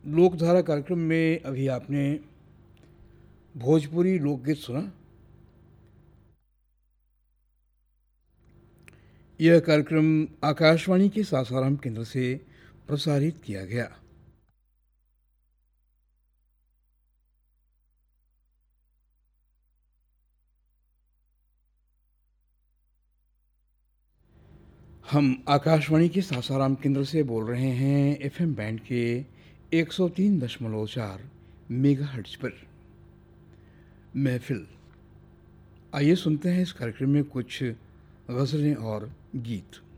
लोकधारा कार्यक्रम में अभी आपने भोजपुरी लोकगीत सुना। यह कार्यक्रम आकाशवाणी के सासाराम केंद्र से प्रसारित किया गया। हम आकाशवाणी के सासाराम केंद्र से बोल रहे हैं एफएम बैंड के 103.4 मेगाहर्ट्ज पर। महफिल, आइए सुनते हैं इस कार्यक्रम में कुछ गज़लें और गीत।